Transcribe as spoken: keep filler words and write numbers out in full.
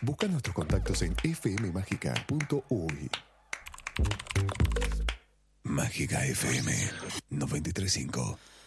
Busca nuestros contactos en f m mágica punto u y. Mágica F M noventa y tres punto cinco.